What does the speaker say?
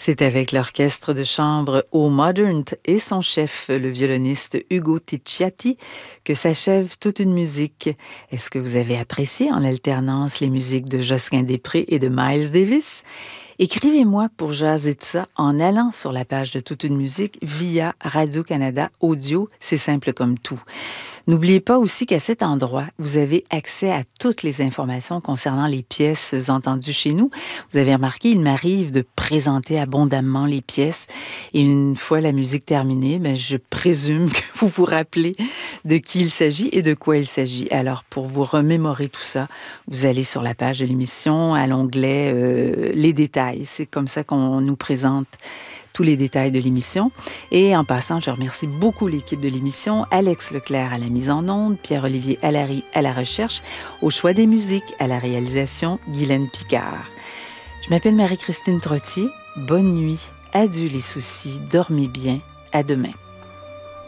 C'est avec l'orchestre de chambre Au Modern et son chef, le violoniste Ugo Ticciati, que s'achève toute une musique. Est-ce que vous avez apprécié en alternance les musiques de Josquin Després et de Miles Davis? Écrivez-moi pour jaser de ça en allant sur la page de Toute une musique via Radio-Canada Audio. C'est simple comme tout. N'oubliez pas aussi qu'à cet endroit, vous avez accès à toutes les informations concernant les pièces entendues chez nous. Vous avez remarqué, il m'arrive de présenter abondamment les pièces. Et une fois la musique terminée, je présume que vous vous rappelez de qui il s'agit et de quoi il s'agit. Alors, pour vous remémorer tout ça, vous allez sur la page de l'émission à l'onglet Les détails. C'est comme ça qu'on nous présente tous les détails de l'émission. Et en passant, je remercie beaucoup l'équipe de l'émission, Alex Leclerc à la mise en onde, Pierre-Olivier Allary à la recherche, au choix des musiques, à la réalisation, Guylaine Picard. Je m'appelle Marie-Christine Trottier. Bonne nuit, adieu les soucis, dormez bien, à demain.